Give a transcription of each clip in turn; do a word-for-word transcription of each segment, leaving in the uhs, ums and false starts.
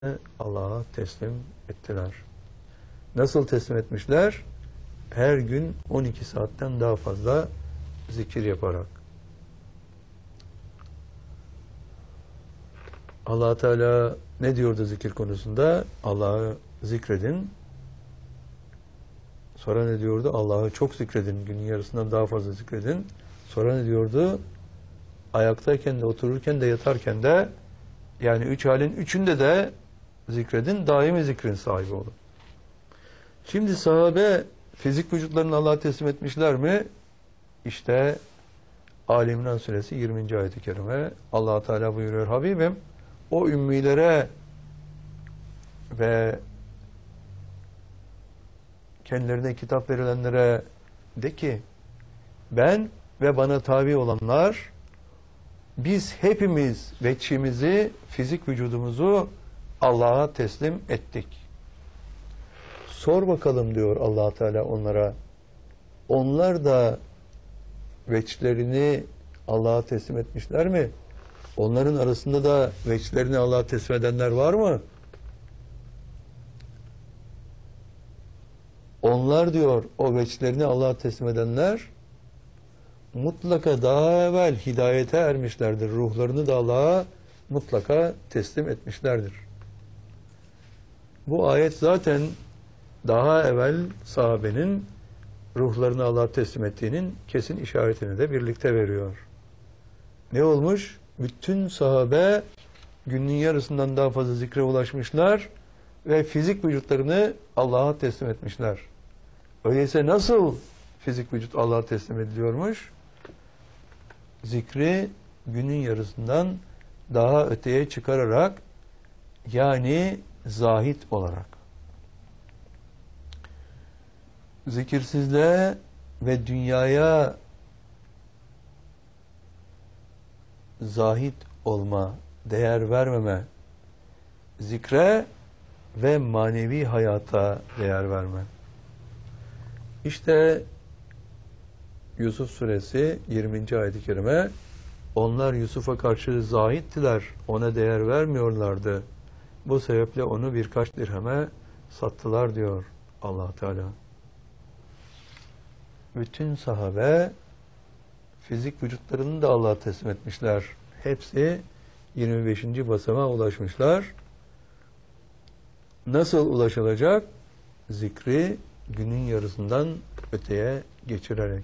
Allah'a teslim ettiler. Nasıl teslim etmişler? Her gün on iki saatten daha fazla zikir yaparak. Allah Teala ne diyordu zikir konusunda? Allah'ı zikredin. Sonra ne diyordu? Allah'ı çok zikredin. Günün yarısından daha fazla zikredin. Sonra ne diyordu? Ayaktayken de, otururken de, yatarken de, yani üç halin üçünde de zikredin, daimi zikrin sahibi olun. Şimdi sahabe fizik vücutlarını Allah'a teslim etmişler mi? İşte Ali İmran suresi yirminci ayet-i kerime Allah Teala buyuruyor: Habibim, o ümmilere ve kendilerine kitap verilenlere de ki, ben ve bana tabi olanlar, biz hepimiz veçhimizi, fizik vücudumuzu Allah'a teslim ettik. Sor bakalım diyor Allah Teala onlara. Onlar da veçlerini Allah'a teslim etmişler mi? Onların arasında da veçlerini Allah'a teslim edenler var mı? Onlar diyor, o veçlerini Allah'a teslim edenler mutlaka daha evvel hidayete ermişlerdir. Ruhlarını da Allah'a mutlaka teslim etmişlerdir. Bu ayet zaten daha evvel sahabenin ruhlarını Allah'a teslim ettiğinin kesin işaretini de birlikte veriyor. Ne olmuş? Bütün sahabe günün yarısından daha fazla zikre ulaşmışlar ve fizik vücutlarını Allah'a teslim etmişler. Öyleyse nasıl fizik vücut Allah'a teslim ediliyormuş? Zikri günün yarısından daha öteye çıkararak, yani zahit olarak. Zikirsizliğe ve dünyaya zahit olma, değer vermeme, zikre ve manevi hayata değer verme. İşte Yusuf suresi yirminci ayet-i kerime, onlar Yusuf'a karşı zahittiler, ona değer vermiyorlardı. Bu sebeple onu birkaç dirheme sattılar diyor Allah Teala. Bütün sahabe fizik vücutlarını da Allah'a teslim etmişler. Hepsi yirmi beşinci basamağa ulaşmışlar. Nasıl ulaşılacak? Zikri günün yarısından öteye geçirerek.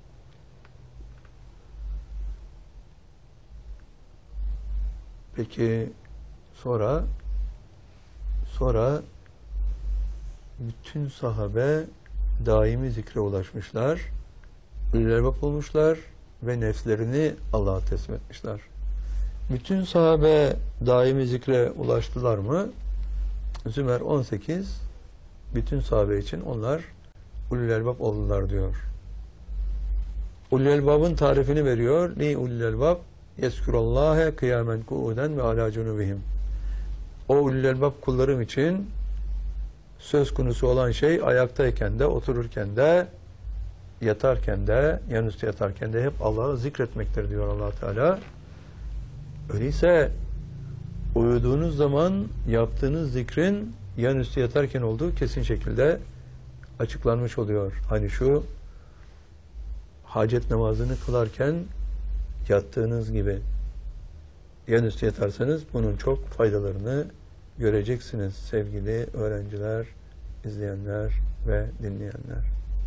Peki sonra sonra bütün sahabe daimi zikre ulaşmışlar, ulul albab olmuşlar ve nefslerini Allah'a teslim etmişler. Bütün sahabe daimi zikre ulaştılar mı? Zümer on sekiz, bütün sahabe için onlar ulul albab oldular diyor. Ulul albabın tarifini veriyor. Li ulul albab yezkurullâhe kıyamen ku'uden ve alâ cunubihim. O ulul albab kullarım için söz konusu olan şey ayaktayken de, otururken de, yatarken de, yanüstü yatarken de hep Allah'ı zikretmektir diyor Allah Teala. Öyleyse uyuduğunuz zaman yaptığınız zikrin yanüstü yatarken olduğu kesin şekilde açıklanmış oluyor. Hani şu hacet namazını kılarken yattığınız gibi yanüstü yatarsanız bunun çok faydalarını göreceksiniz sevgili öğrenciler, izleyenler ve dinleyenler.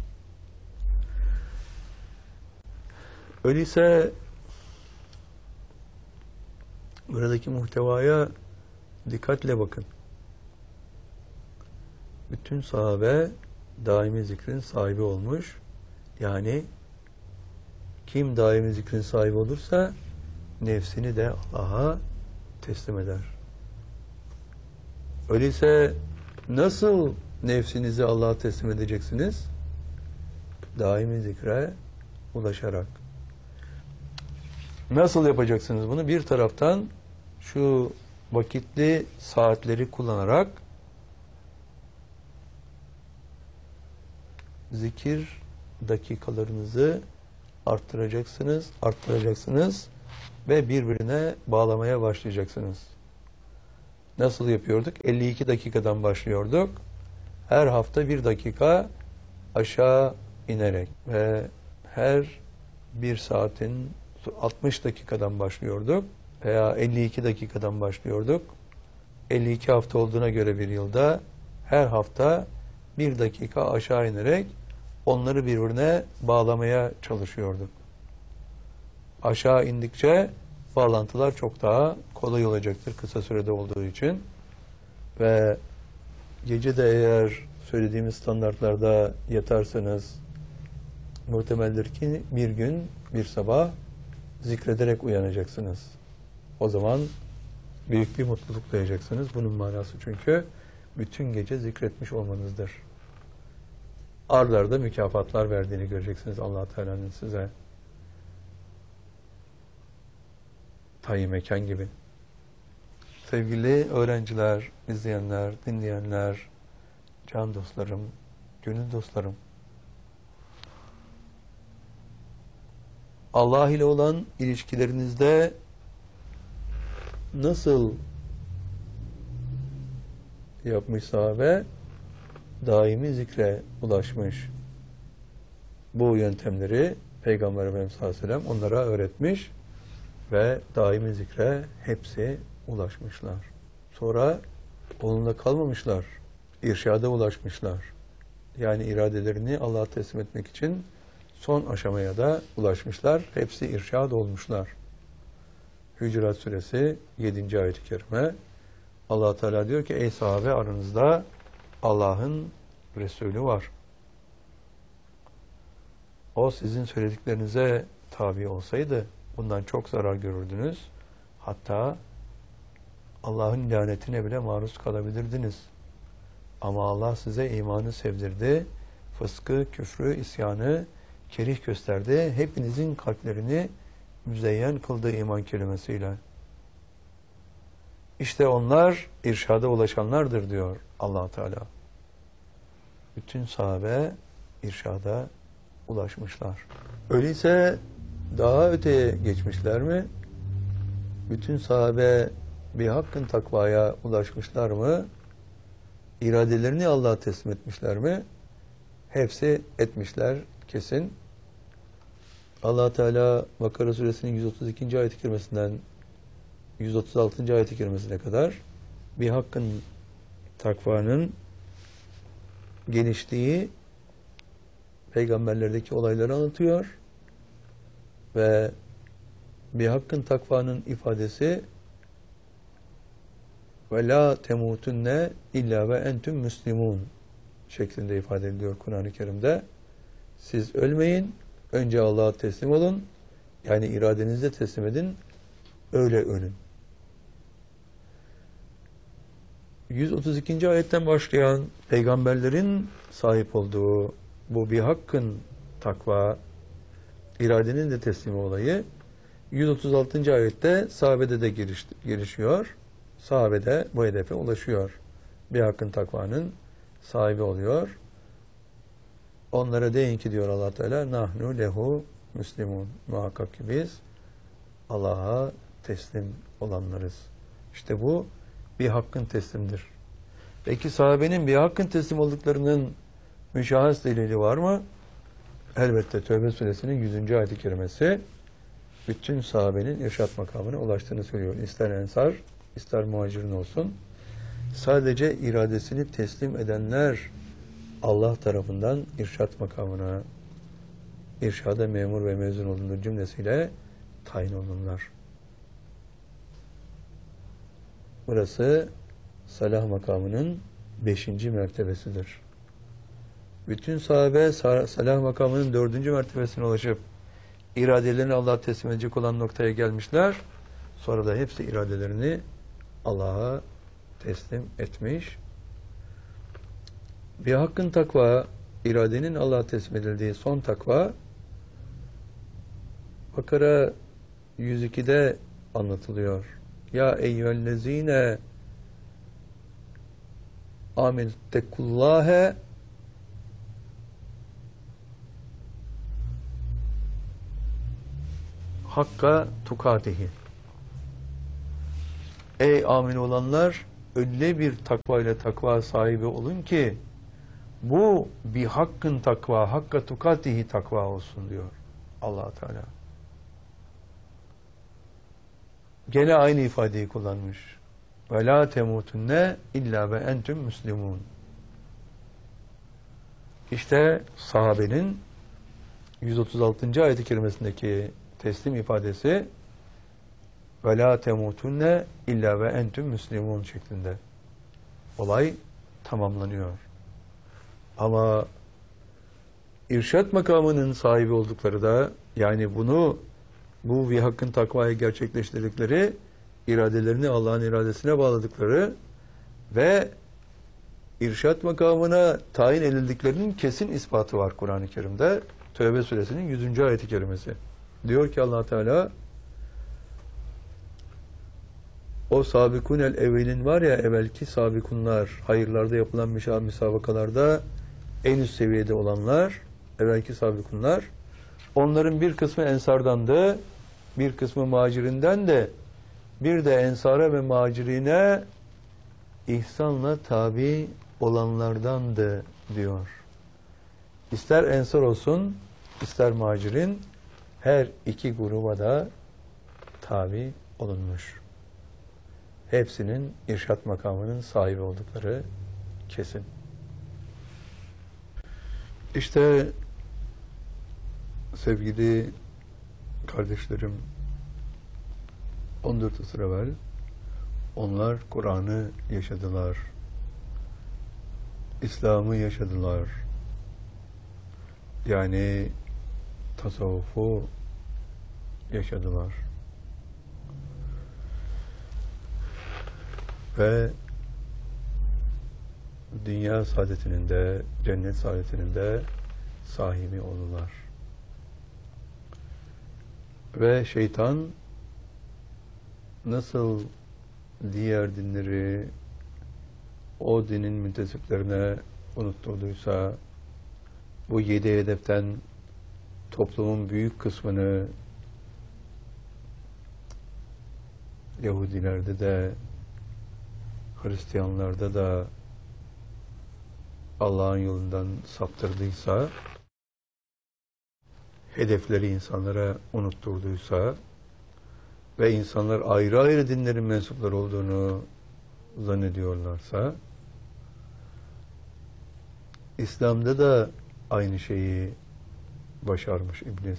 Öyleyse buradaki muhtevaya dikkatle bakın. Bütün sahabe daimi zikrin sahibi olmuş. Yani kim daimi zikrin sahibi olursa nefsini de Allah'a teslim eder. Öyleyse nasıl nefsinizi Allah'a teslim edeceksiniz? Daimi zikre ulaşarak. Nasıl yapacaksınız bunu? Bir taraftan şu vakitli saatleri kullanarak zikir dakikalarınızı arttıracaksınız, arttıracaksınız ve birbirine bağlamaya başlayacaksınız. Nasıl yapıyorduk? elli iki dakikadan başlıyorduk. Her hafta bir dakika aşağı inerek ve her bir saatin altmış dakikadan başlıyorduk veya elli iki dakikadan başlıyorduk. elli iki hafta olduğuna göre bir yılda her hafta bir dakika aşağı inerek onları birbirine bağlamaya çalışıyorduk. Aşağı indikçe bağlantılar çok daha kolay olacaktır kısa sürede olduğu için. Ve gece de eğer söylediğimiz standartlarda yatarsanız muhtemeldir ki bir gün bir sabah zikrederek uyanacaksınız. O zaman büyük bir mutluluk duyacaksınız. Bunun manası çünkü bütün gece zikretmiş olmanızdır. Ard arda mükafatlar verdiğini göreceksiniz Allah Teala'nın size. Tayyip mekan gibi. Sevgili öğrenciler, izleyenler, dinleyenler, can dostlarım, gönül dostlarım. Allah ile olan ilişkilerinizde nasıl yapmış sahabe? Daimi zikre ulaşmış. Bu yöntemleri Peygamber Efendimiz sallallahu aleyhi ve sellem onlara öğretmiş ve daimi zikre hepsi ulaşmışlar. Sonra onunla kalmamışlar. İrşada ulaşmışlar. Yani iradelerini Allah'a teslim etmek için son aşamaya da ulaşmışlar. Hepsi irşad olmuşlar. Hücurat Suresi yedinci ayet-i kerime. Allah Teala diyor ki ey sahabe aranızda Allah'ın Resulü var. O sizin söylediklerinize tabi olsaydı bundan çok zarar görürdünüz. Hatta Allah'ın lanetine bile maruz kalabilirdiniz. Ama Allah size imanı sevdirdi. Fıskı, küfrü, isyanı kerih gösterdi. Hepinizin kalplerini müzeyyen kıldığı iman kelimesiyle. İşte onlar irşada ulaşanlardır diyor Allah Teala. Bütün sahabe irşada ulaşmışlar. Öyleyse daha öteye geçmişler mi? Bütün sahabe bir hakkın takvaya ulaşmışlar mı? İradelerini Allah'a teslim etmişler mi? Hepsi etmişler kesin. Allah Teala Bakara Suresinin yüz otuz ikinci ayet-i kerimesinden yüz otuz altıncı ayet-i kerimesine kadar bir hakkın takvanın genişliği peygamberlerdeki olayları anlatıyor ve bir hakkın takvanın ifadesi ve la temutunne illa ve entüm müslimun şeklinde ifade ediliyor Kur'an-ı Kerim'de. Siz ölmeyin, önce Allah'a teslim olun, yani iradenizle teslim edin, öyle ölün. yüz otuz ikinci ayetten başlayan peygamberlerin sahip olduğu bu bir hakkın takva, iradenin de teslimi olayı yüz otuz altıncı ayette sahabede de giriş, girişiyor. Sahabede bu hedefe ulaşıyor. Bir hakkın takvanın sahibi oluyor. Onlara deyin ki diyor Allah Teala nahnu lehu müslimun. Muhakkak ki biz Allah'a teslim olanlarız. İşte bu bir hakkın teslimdir. Peki sahabenin bir hakkın teslim olduklarının müşahhas delili var mı? Elbette Tövbe Suresinin yüzüncü ayet-i kerimesi bütün sahabenin irşat makamına ulaştığını söylüyor. İster ensar, ister muhacirin olsun. Sadece iradesini teslim edenler Allah tarafından irşat makamına, irşada memur ve mezun olunduğu cümlesiyle tayin olunurlar. Burası salah makamının beşinci mertebesidir. Bütün sahabe salah makamının dördüncü mertebesine ulaşıp iradelerini Allah'a teslim edecek olan noktaya gelmişler. Sonra da hepsi iradelerini Allah'a teslim etmiş. Bir hakkın takva, iradenin Allah'a teslim edildiği son takva Bakara yüz ikide anlatılıyor. Ya eyyühellezine amenüttekullâhe hakka tukatihi. Ey amin olanlar, öyle bir takva ile takva sahibi olun ki bu bir hakkın takva, hakka tukatihi takva olsun diyor Allah Teala. Gene aynı ifadeyi kullanmış. Ve la temutunne illa ve entüm müslimun. İşte sahabenin yüz otuz altıncı ayet-i kerimesindeki teslim ifadesi ve la temutunne illa ve entüm müslimun şeklinde. Olay tamamlanıyor. Ama irşat makamının sahibi oldukları da, yani bunu, bu bir hakkın takvayı gerçekleştirdikleri, iradelerini Allah'ın iradesine bağladıkları ve irşat makamına tayin edildiklerinin kesin ispatı var Kur'an-ı Kerim'de. Tevbe suresinin yüzüncü ayet-i kerimesi. Diyor ki Allah Teala, o sabikunel evvelin var ya, evvelki sabikunlar, hayırlarda yapılan müsabakalarda en üst seviyede olanlar, evvelki sabikunlar, onların bir kısmı ensardandı, bir kısmı muhacirinden de, bir de ensara ve muhacirine ihsanla tabi olanlardandı diyor. İster ensar olsun, ister muhacirin, her iki gruba da tabi olunmuş. Hepsinin irşat makamının sahibi oldukları kesin. İşte sevgili kardeşlerim, on dört asır evvel onlar Kur'an'ı yaşadılar. İslam'ı yaşadılar. Yani tasavvufu yaşadılar. Ve dünya saadetinin de, cennet saadetinin de sahibi oldular. Ve şeytan nasıl diğer dinleri o dinin müntesiplerine unutturduysa, bu yedi hedeften toplumun büyük kısmını Yahudilerde de, Hristiyanlarda da Allah'ın yolundan saptırdıysa, hedefleri insanlara unutturduysa ve insanlar ayrı ayrı dinlerin mensupları olduğunu zannediyorlarsa, İslam'da da aynı şeyi başarmış iblis.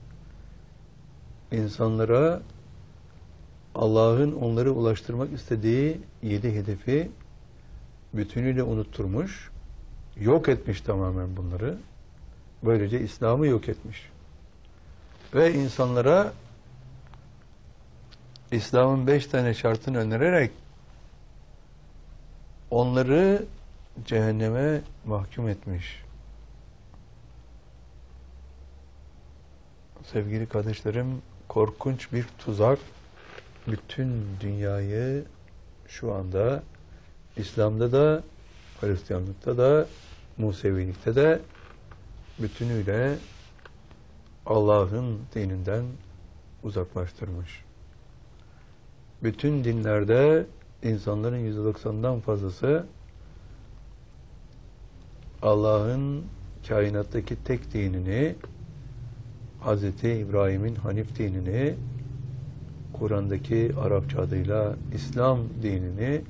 İnsanlara Allah'ın onları ulaştırmak istediği yedi hedefi bütünüyle unutturmuş, yok etmiş tamamen bunları. Böylece İslam'ı yok etmiş. Ve insanlara İslam'ın beş tane şartını önererek onları cehenneme mahkum etmiş. Sevgili kardeşlerim, korkunç bir tuzak bütün dünyayı şu anda İslam'da da, Hristiyanlıkta da, Musevilikte de bütünüyle Allah'ın dininden uzaklaştırmış. Bütün dinlerde insanların yüzde doksanından fazlası Allah'ın kainattaki tek dinini, Hazreti İbrahim'in Hanif dinini, Kur'an'daki Arapça adıyla İslam dinini,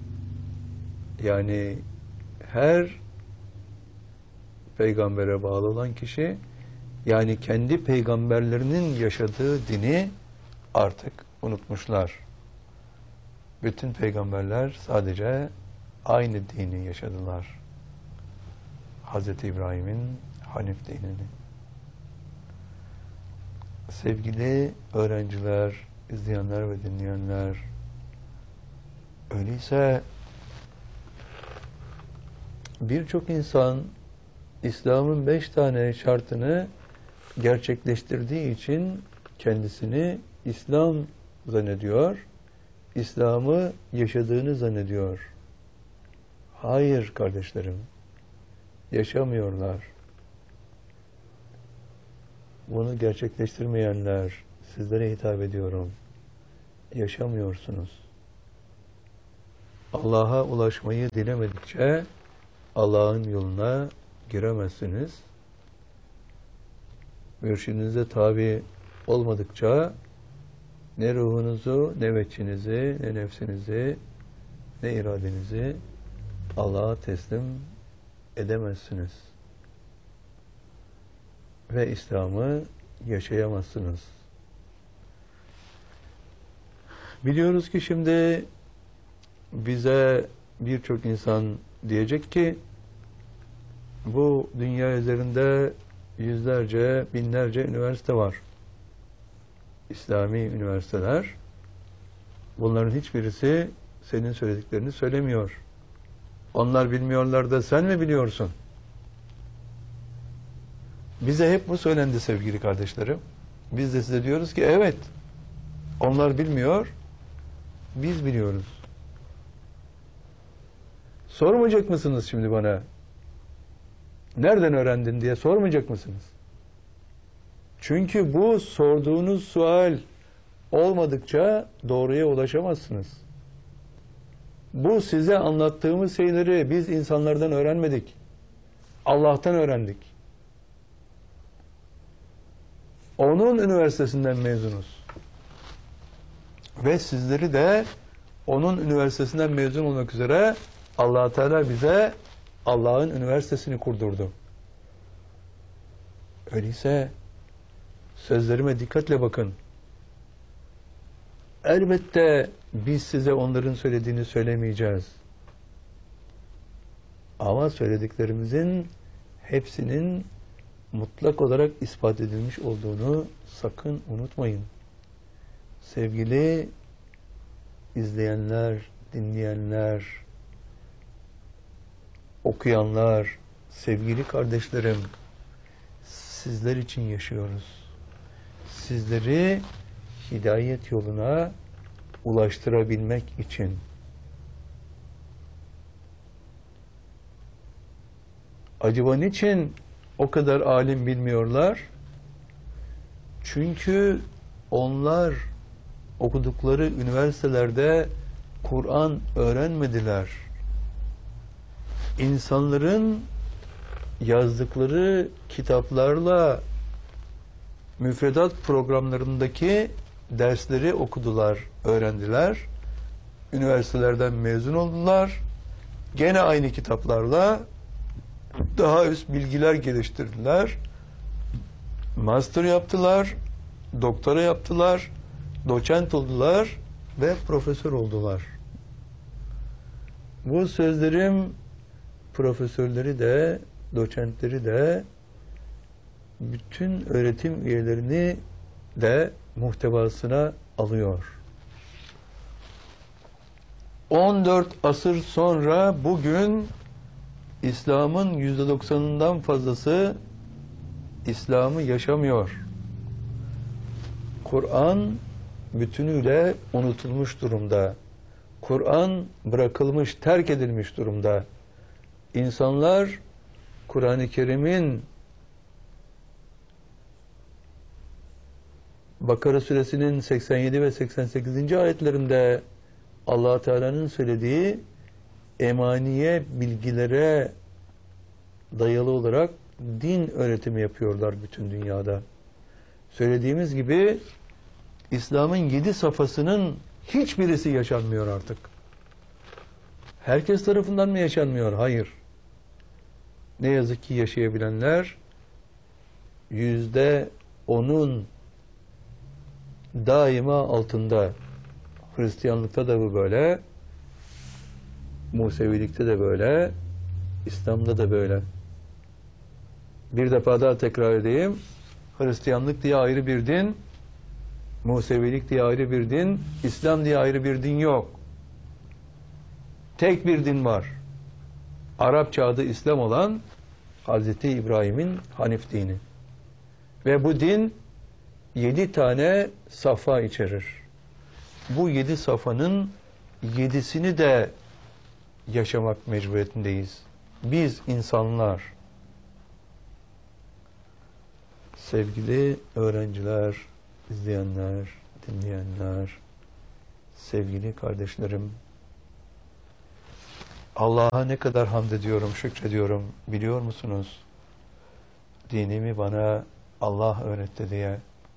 yani her peygambere bağlı olan kişi, yani kendi peygamberlerinin yaşadığı dini artık unutmuşlar. Bütün peygamberler sadece aynı dini yaşadılar. Hazreti İbrahim'in Hanif dinini. Sevgili öğrenciler, izleyenler ve dinleyenler, öyleyse birçok insan İslam'ın beş tane şartını gerçekleştirdiği için kendisini İslam zannediyor, İslam'ı yaşadığını zannediyor. Hayır kardeşlerim, yaşamıyorlar. Bunu gerçekleştirmeyenler, sizlere hitap ediyorum. Yaşamıyorsunuz. Allah'a ulaşmayı dilemedikçe Allah'ın yoluna giremezsiniz. Mürşidinize tabi olmadıkça ne ruhunuzu, ne veçinizi, ne nefsinizi, ne iradenizi Allah'a teslim edemezsiniz. Ve İslam'ı yaşayamazsınız. Biliyoruz ki şimdi bize birçok insan diyecek ki bu dünya üzerinde yüzlerce, binlerce üniversite var. İslami üniversiteler. Bunların hiçbirisi senin söylediklerini söylemiyor. Onlar bilmiyorlar da sen mi biliyorsun? Bize hep bu söylendi sevgili kardeşlerim. Biz de size diyoruz ki evet, onlar bilmiyor, biz biliyoruz. Sormayacak mısınız şimdi bana? Nereden öğrendin diye sormayacak mısınız? Çünkü bu sorduğunuz sual olmadıkça doğruya ulaşamazsınız. Bu size anlattığımız şeyleri biz insanlardan öğrenmedik. Allah'tan öğrendik. Onun üniversitesinden mezunuz. Ve sizleri de onun üniversitesinden mezun olmak üzere Allah Teala bize Allah'ın üniversitesini kurdurdu. Öyleyse sözlerime dikkatle bakın. Elbette biz size onların söylediğini söylemeyeceğiz. Ama söylediklerimizin hepsinin mutlak olarak ispat edilmiş olduğunu sakın unutmayın. Sevgili izleyenler, dinleyenler, okuyanlar, sevgili kardeşlerim, sizler için yaşıyoruz. Sizleri hidayet yoluna ulaştırabilmek için. Acaba niçin o kadar alim bilmiyorlar? Çünkü onlar okudukları üniversitelerde Kur'an öğrenmediler. İnsanların yazdıkları kitaplarla müfredat programlarındaki dersleri okudular, öğrendiler. Üniversitelerden mezun oldular. Gene aynı kitaplarla daha üst bilgiler geliştirdiler. Master yaptılar, doktora yaptılar, doçent oldular ve profesör oldular. Bu sözlerim profesörleri de, doçentleri de, bütün öğretim üyelerini de muhtevasına alıyor. on dört asır sonra bugün İslam'ın yüzde doksanından fazlası İslam'ı yaşamıyor. Kur'an bütünüyle unutulmuş durumda. Kur'an bırakılmış, terk edilmiş durumda. İnsanlar Kur'an-ı Kerim'in Bakara suresinin seksen yedi ve seksen sekizinci ayetlerinde Allah Teala'nın söylediği emaniye bilgilere dayalı olarak din öğretimi yapıyorlar bütün dünyada. Söylediğimiz gibi İslam'ın yedi safhasının hiçbirisi yaşanmıyor artık. Herkes tarafından mı yaşanmıyor? Hayır. Ne yazık ki yaşayabilenler yüzde onun daima altında. Hristiyanlıkta da bu böyle, Musevilikte de böyle, İslam'da da böyle. Bir defa daha tekrar edeyim. Hristiyanlık diye ayrı bir din, Musevilik diye ayrı bir din, İslam diye ayrı bir din yok. Tek bir din var. Arapça adı İslam olan Hazreti İbrahim'in Hanif dini. Ve bu din yedi tane safa içerir. Bu yedi safanın yedisini de yaşamak mecburiyetindeyiz. Biz insanlar. Sevgili öğrenciler, izleyenler, dinleyenler, sevgili kardeşlerim, Allah'a ne kadar hamd ediyorum, şükrediyorum biliyor musunuz? Dinimi bana Allah öğretti diye,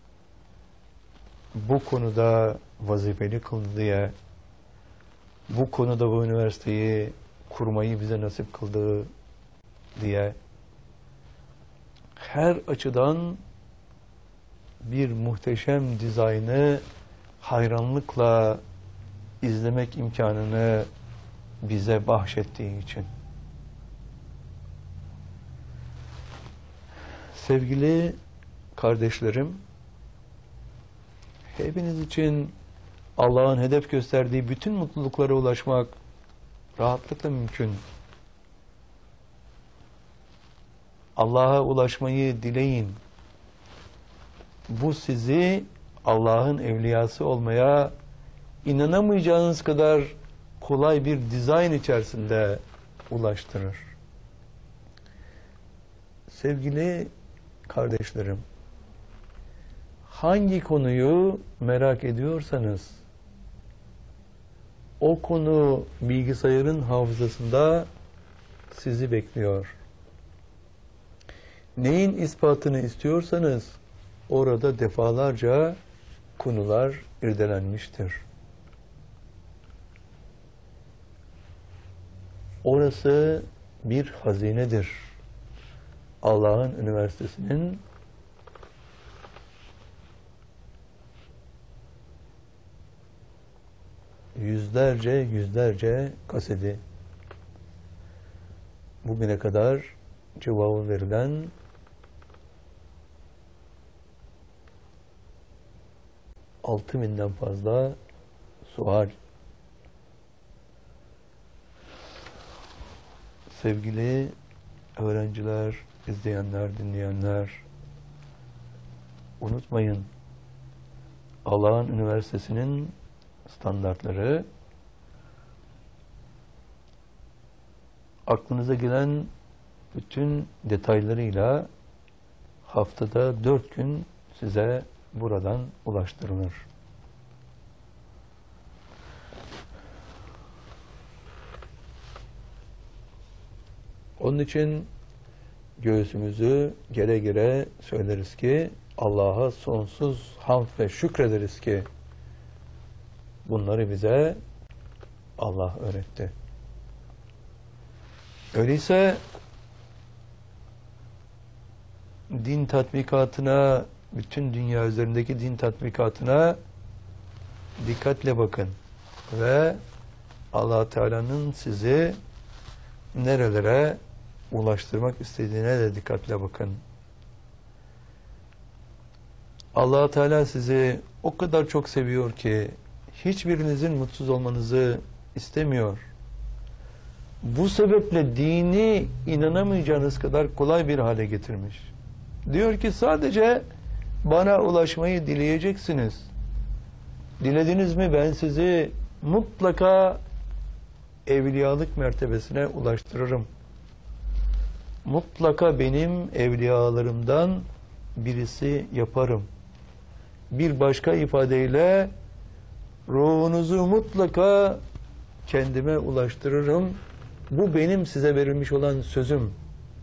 bu konuda vazifeli kıldı diye, bu konuda bu üniversiteyi kurmayı bize nasip kıldı diye, her açıdan bir muhteşem dizaynı hayranlıkla izlemek imkanını bize bahşettiği için. Sevgili kardeşlerim, hepiniz için Allah'ın hedef gösterdiği bütün mutluluklara ulaşmak rahatlıkla mümkün. Allah'a ulaşmayı dileyin. Bu sizi Allah'ın evliyası olmaya inanamayacağınız kadar kolay bir dizayn içerisinde ulaştırır. Sevgili kardeşlerim, hangi konuyu merak ediyorsanız, o konu bilgisayarın hafızasında sizi bekliyor. Neyin ispatını istiyorsanız, orada defalarca konular irdelenmiştir. Orası bir hazinedir. Allah'ın üniversitesinin yüzlerce yüzlerce kaseti. Bugüne kadar cevabı verilen altı binden fazla sual. Sevgili öğrenciler, izleyenler, dinleyenler, unutmayın, Allah'ın üniversitesinin standartları, aklınıza gelen bütün detaylarıyla haftada dört gün size buradan ulaştırılır. Onun için göğsümüzü gere gere söyleriz ki, Allah'a sonsuz hamd ve şükrederiz ki bunları bize Allah öğretti. Öyleyse din tatbikatına, bütün dünya üzerindeki din tatbikatına dikkatle bakın ve Allah Teala'nın sizi nerelere ulaştırmak istediğine de dikkatle bakın. Allah Teala sizi o kadar çok seviyor ki hiçbirinizin mutsuz olmanızı istemiyor. Bu sebeple dini inanamayacağınız kadar kolay bir hale getirmiş. Diyor ki sadece bana ulaşmayı dileyeceksiniz. Dilediniz mi ben sizi mutlaka evliyalık mertebesine ulaştırırım. Mutlaka benim evliyalarımdan birisi yaparım. Bir başka ifadeyle ruhunuzu mutlaka kendime ulaştırırım. Bu benim size verilmiş olan sözüm.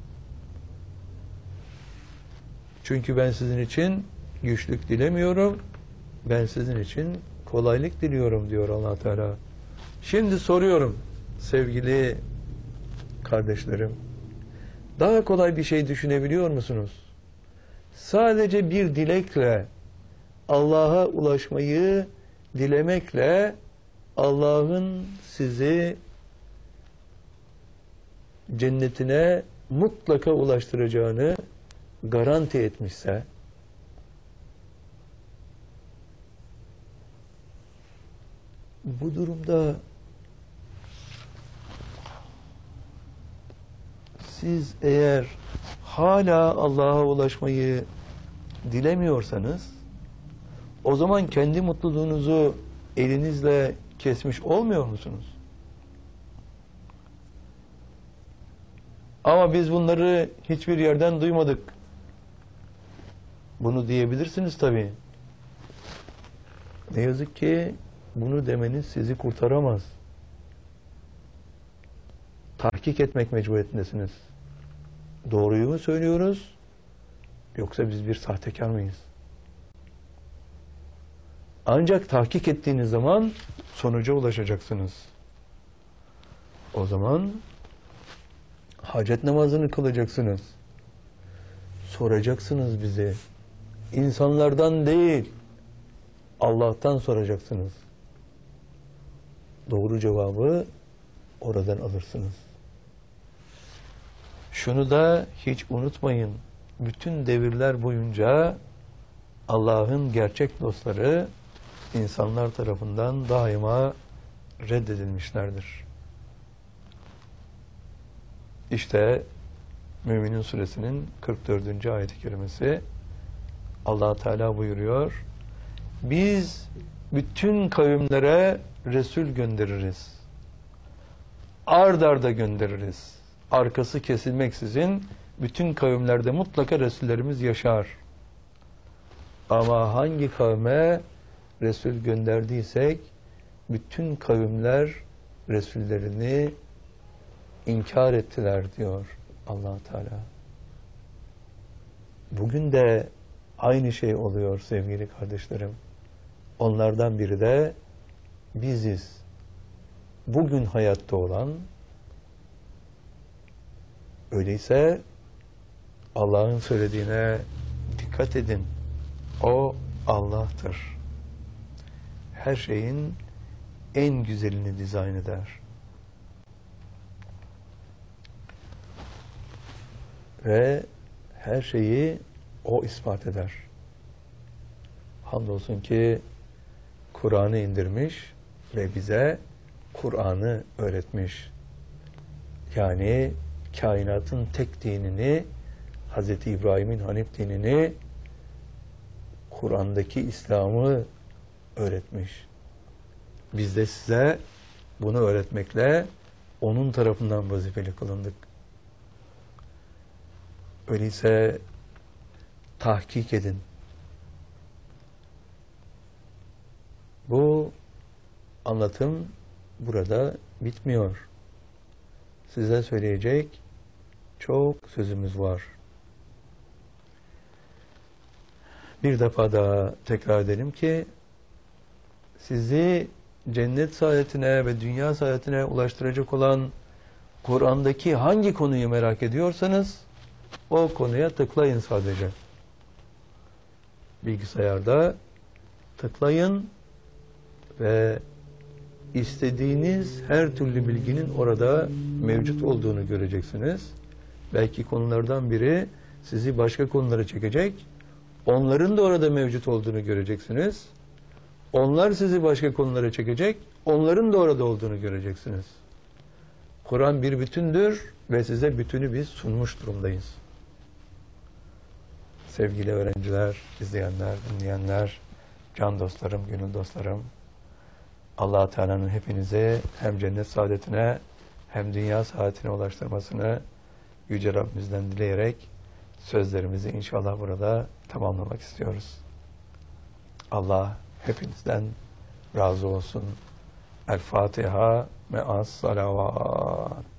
Çünkü ben sizin için güçlük dilemiyorum. Ben sizin için kolaylık diliyorum diyor Allah Teala. Şimdi soruyorum sevgili kardeşlerim. Daha kolay bir şey düşünebiliyor musunuz? Sadece bir dilekle, Allah'a ulaşmayı dilemekle Allah'ın sizi cennetine mutlaka ulaştıracağını garanti etmişse, bu durumda siz eğer hala Allah'a ulaşmayı dilemiyorsanız, o zaman kendi mutluluğunuzu elinizle kesmiş olmuyor musunuz? Ama biz bunları hiçbir yerden duymadık. Bunu diyebilirsiniz tabii. Ne yazık ki bunu demeniz sizi kurtaramaz. tahkik etmek mecburiyetindesiniz. Doğruyu mu söylüyoruz, yoksa biz bir sahtekar mıyız? Ancak tahkik ettiğiniz zaman sonuca ulaşacaksınız. O zaman hacet namazını kılacaksınız. Soracaksınız bize. İnsanlardan değil, Allah'tan soracaksınız. Doğru cevabı oradan alırsınız. Şunu da hiç unutmayın. Bütün devirler boyunca Allah'ın gerçek dostları insanlar tarafından daima reddedilmişlerdir. İşte Mü'minin suresinin kırk dördüncü ayet-i kerimesi, Allah Teala buyuruyor: biz bütün kavimlere Resul göndeririz. Ard arda göndeririz. Arkası kesilmeksizin bütün kavimlerde mutlaka Resullerimiz yaşar. Ama hangi kavme Resul gönderdiysek bütün kavimler Resullerini inkar ettiler diyor Allah Teala. Bugün de aynı şey oluyor sevgili kardeşlerim. Onlardan biri de biziz. Bugün hayatta olan, öyleyse Allah'ın söylediğine dikkat edin. O Allah'tır. Her şeyin en güzelini dizayn eder. Ve her şeyi O ispat eder. Hamdolsun ki Kur'an'ı indirmiş ve bize Kur'an'ı öğretmiş. Yani kainatın tek dinini, Hazreti İbrahim'in Hanif dinini, Kur'an'daki İslam'ı öğretmiş. Biz de size bunu öğretmekle onun tarafından vazifeli kılındık. Öyleyse tahkik edin. Bu anlatım burada bitmiyor. Size söyleyecek çok sözümüz var. Bir defa daha tekrar edelim ki sizi cennet saadetine ve dünya saadetine ulaştıracak olan Kur'an'daki hangi konuyu merak ediyorsanız o konuya tıklayın sadece. Bilgisayarda tıklayın ve istediğiniz her türlü bilginin orada mevcut olduğunu göreceksiniz. Belki konulardan biri sizi başka konulara çekecek. Onların da orada mevcut olduğunu göreceksiniz. Onlar sizi başka konulara çekecek. Onların da orada olduğunu göreceksiniz. Kur'an bir bütündür ve size bütünü biz sunmuş durumdayız. Sevgili öğrenciler, izleyenler, dinleyenler, can dostlarım, gönül dostlarım, Allah Teala'nın hepinize hem cennet saadetine hem dünya saadetine ulaştırmasını Yüce Rabbimizden dileyerek sözlerimizi inşallah burada tamamlamak istiyoruz. Allah hepinizden razı olsun. El Fatiha me'as salavat.